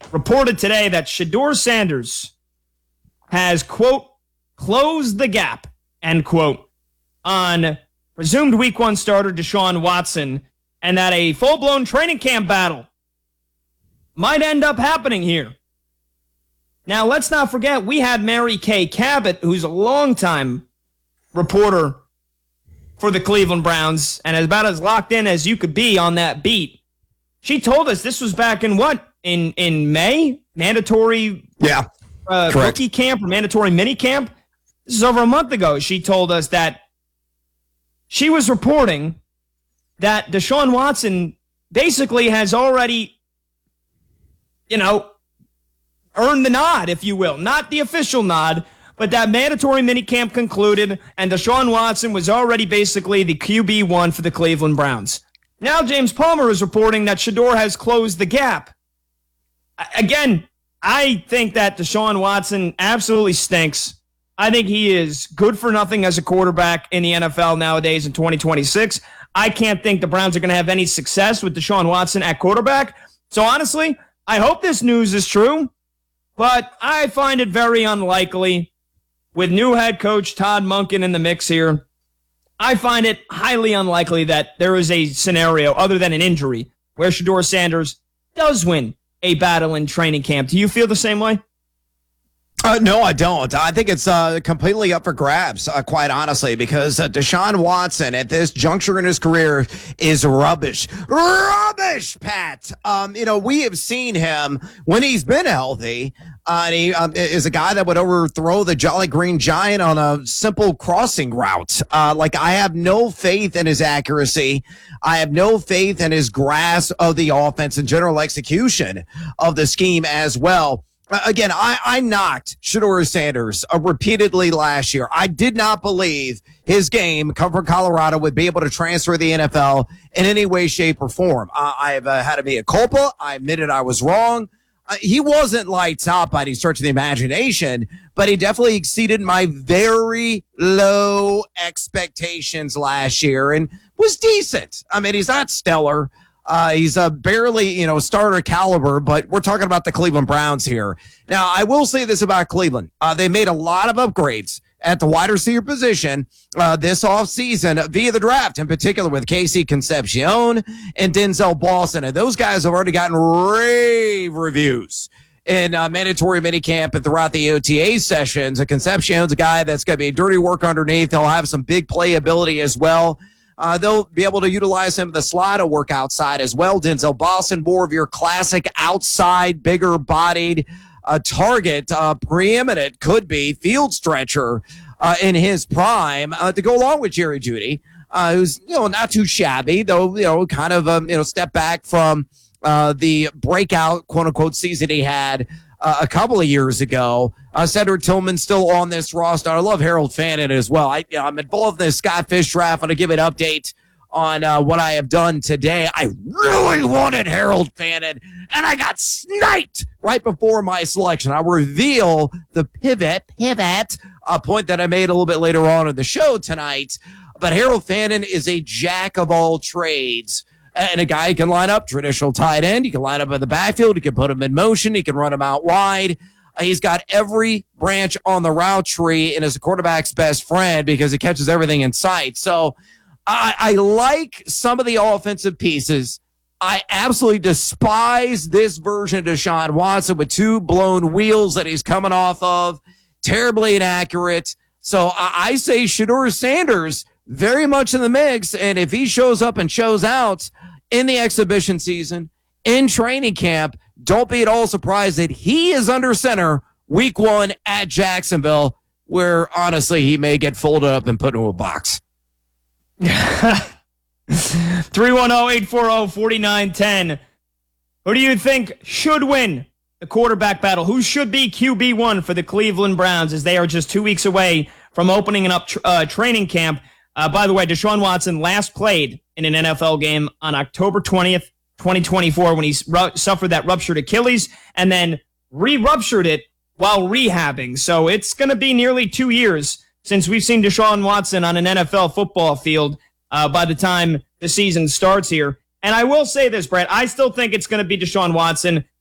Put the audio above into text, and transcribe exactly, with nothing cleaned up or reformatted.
reported today that Shedeur Sanders has, quote, closed the gap, end quote, on presumed week one starter Deshaun Watson, and that a full-blown training camp battle might end up happening here. Now, let's not forget, we had Mary Kay Cabot, who's a longtime reporter for the Cleveland Browns and is about as locked in as you could be on that beat. She told us this was back in what? In in May? Mandatory yeah, uh, rookie camp or mandatory mini camp? This is over a month ago. She told us that she was reporting that Deshaun Watson basically has already, you know, earned the nod, if you will. Not the official nod, but that mandatory minicamp concluded, and Deshaun Watson was already basically the Q B one for the Cleveland Browns. Now James Palmer is reporting that Shedeur has closed the gap. Again, I think that Deshaun Watson absolutely stinks. I think he is good for nothing as a quarterback in the N F L nowadays in twenty twenty-six. I can't think the Browns are going to have any success with Deshaun Watson at quarterback. So honestly, I hope this news is true, but I find it very unlikely. With new head coach Todd Monken in the mix here, I find it highly unlikely that there is a scenario other than an injury where Shedeur Sanders does win a battle in training camp. Do you feel the same way? Uh, no, I don't. I think it's uh, completely up for grabs, uh, quite honestly, because uh, Deshaun Watson at this juncture in his career is rubbish. Rubbish, Pat. Um, you know, we have seen him when he's been healthy. Uh, and he um, is a guy that would overthrow the Jolly Green Giant on a simple crossing route. Uh, like, I have no faith in his accuracy. I have no faith in his grasp of the offense and general execution of the scheme as well. Again, I, I knocked Shedeur Sanders uh, repeatedly last year. I did not believe his game, come from Colorado, would be able to transfer to the N F L in any way, shape, or form. Uh, I have uh, had a mea culpa. I admitted I was wrong. Uh, he wasn't lights out by any stretch of the imagination, but he definitely exceeded my very low expectations last year and was decent. I mean, he's not stellar. Uh, he's a barely, you know, starter caliber, but we're talking about the Cleveland Browns here. Now, I will say this about Cleveland. Uh, they made a lot of upgrades at the wide receiver position uh, this offseason via the draft, in particular with Casey Concepcion and Denzel Boston. And those guys have already gotten rave reviews in uh, mandatory minicamp and throughout the O T A sessions. Concepcion's a guy that's going to be dirty work underneath. He'll have some big playability as well. Uh, they'll be able to utilize him the slot to work outside as well. Denzel Boston, more of your classic outside, bigger bodied uh, target, uh, preeminent could be field stretcher uh, in his prime uh, to go along with Jerry Jeudy, uh, who's, you know, not too shabby, though, you know, kind of, um, you know, step back from uh, the breakout, quote unquote, season he had Uh, a couple of years ago. Uh, Cedric Tillman still on this roster. I love Harold Fannin as well. I, you know, I'm involved in the Scott Fish draft. I'm going to give an update on uh, what I have done today. I really wanted Harold Fannin, and I got sniped right before my selection. I'll reveal the pivot, pivot, a point that I made a little bit later on in the show tonight. But Harold Fannin is a jack of all trades. And a guy who can line up traditional tight end. You can line up in the backfield. You can put him in motion. You can run him out wide. Uh, he's got every branch on the route tree and is a quarterback's best friend because he catches everything in sight. So I, I like some of the offensive pieces. I absolutely despise this version of Deshaun Watson with two blown wheels that he's coming off of. Terribly inaccurate. So I, I say Shedeur Sanders very much in the mix. And if he shows up and shows out in the exhibition season, in training camp, don't be at all surprised that he is under center week one at Jacksonville, where honestly he may get folded up and put into a box. three one zero, eight four zero, four nine one zero. Who do you think should win the quarterback battle? Who should be Q B one for the Cleveland Browns as they are just two weeks away from opening up tr- uh, training camp? Uh, by the way, Deshaun Watson last played in an N F L game on October twentieth, twenty twenty-four, when he ru- suffered that ruptured Achilles and then re-ruptured it while rehabbing. So it's going to be nearly two years since we've seen Deshaun Watson on an N F L football field uh, by the time the season starts here. And I will say this, Brett, I still think it's going to be Deshaun Watson.